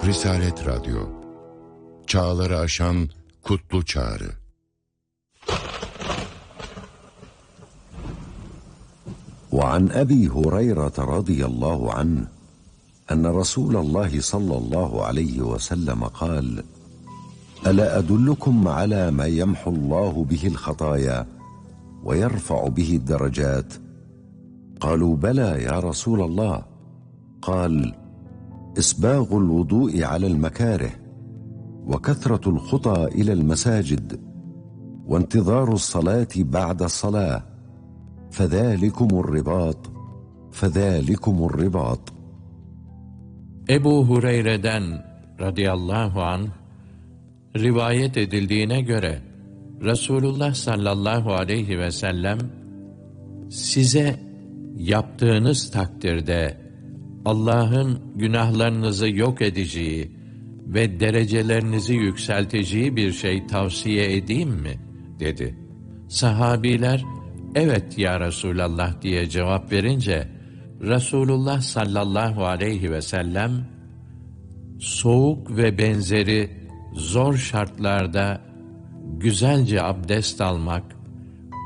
Risalet Radyo, çağları aşan kutlu çağrı. وعن أبي هريرة رضي الله عنه أن رسول الله صلى الله عليه وسلم قال: ألا أدلكم على ما يمحو الله به الخطايا ويرفع به الدرجات؟ قالوا: بلى يا رسول الله. قال: إسباغ الوضوء على المكاره، وكثرة الخطى إلى المساجد، وانتظار الصلاة بعد الصلاة، فذلكم الرباط فذلكم الرباط. Ebu Hureyre'den radıyallahu anh rivayet edildiğine göre Resulullah sallallahu aleyhi ve sellem size yaptığınız takdirde Allah'ın günahlarınızı yok edeceği ve derecelerinizi yükselteceği bir şey tavsiye edeyim mi? Dedi. Sahabiler, evet ya Resulallah diye cevap verince, Resulullah sallallahu aleyhi ve sellem, soğuk ve benzeri zor şartlarda güzelce abdest almak